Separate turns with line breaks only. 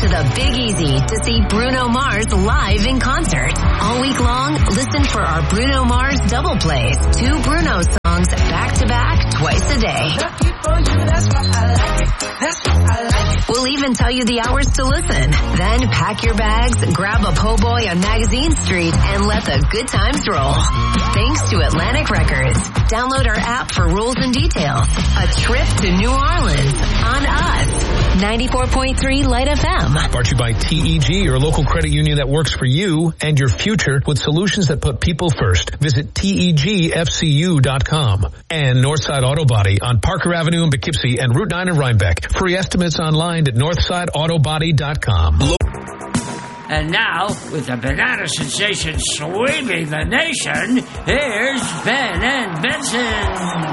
to the Big Easy to see Bruno Mars live in concert. All week long, listen for our Bruno Mars double plays. 2 Bruno songs back to back twice a day.
Lucky for you, that's why I like it. That's why I like it.
We'll even tell you the hours to listen. Then pack your bags, grab a po' boy on Magazine Street, and let the good times roll. Thanks to Atlantic Records. Download our app for rules and details. A trip to New Orleans on us. 94.3 Light FM.
Brought to you by TEG, your local credit union that works for you and your future with solutions that put people first. Visit TEGFCU.com. And Northside Auto Body on Parker Avenue in Poughkeepsie and Route 9 in Rhinebeck. Free estimates online at northsideautobody.com.
And now, with the banana sensation sweeping the nation, here's Ben and Benson.